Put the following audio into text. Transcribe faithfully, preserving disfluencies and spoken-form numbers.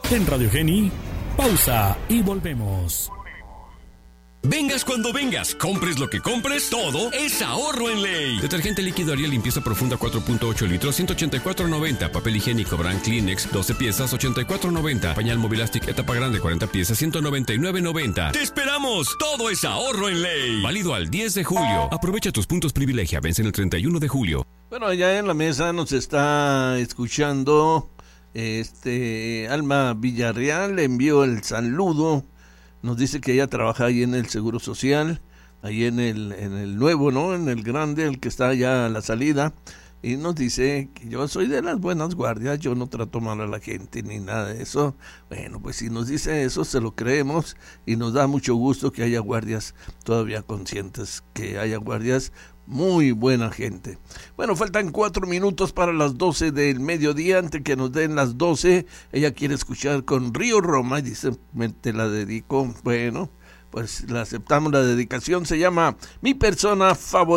En Radio Geni, pausa y volvemos. Vengas cuando vengas, compres lo que compres, todo es ahorro en Ley. Detergente líquido Ariel limpieza profunda cuatro punto ocho litros, ciento ochenta y cuatro noventa. Papel higiénico Brand Kleenex, doce piezas, ochenta y cuatro noventa. Pañal Movilastic etapa grande, cuarenta piezas, ciento noventa y nueve noventa. ¡Te esperamos! Todo es ahorro en Ley. Válido al diez de julio. Aprovecha tus puntos privilegia, vencen el treinta y uno de julio. Bueno, allá en la mesa nos está escuchando este Alma Villarreal, le envío el saludo. Nos dice que ella trabaja ahí en el Seguro Social, ahí en el, en el nuevo, ¿no? En el grande, el que está allá a la salida. Y nos dice que yo soy de las buenas guardias, yo no trato mal a la gente ni nada de eso. Bueno, pues si nos dice eso, se lo creemos y nos da mucho gusto que haya guardias todavía conscientes, que haya guardias muy buena gente. Bueno, faltan cuatro minutos para las doce del mediodía. Antes que nos den las doce, ella quiere escuchar con Río Roma y dice, me te la dedico. Bueno, pues la aceptamos la dedicación. Se llama Mi Persona Favorita.